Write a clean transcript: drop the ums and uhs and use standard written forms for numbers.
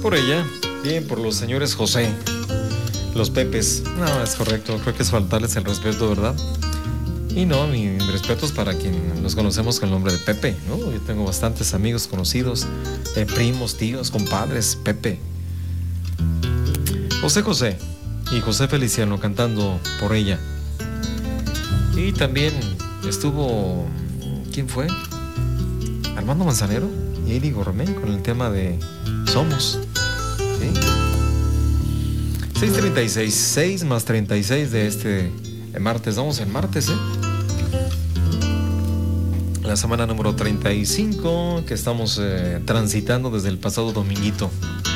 por ella, bien por los señores José, los Pepes. No, es correcto, creo que es faltarles el respeto, ¿verdad? Y no, mis respetos para quien los conocemos con el nombre de Pepe, ¿no? Yo tengo bastantes amigos conocidos, primos, tíos, compadres, Pepe. José José y José Feliciano cantando por ella. Y también estuvo, ¿quién fue? Armando Manzanero y Eddie Gourmet con el tema de Somos. ¿Sí? 6:36, 6 más 36 de este martes. Vamos en martes, la semana número 35 que estamos transitando desde el pasado dominguito.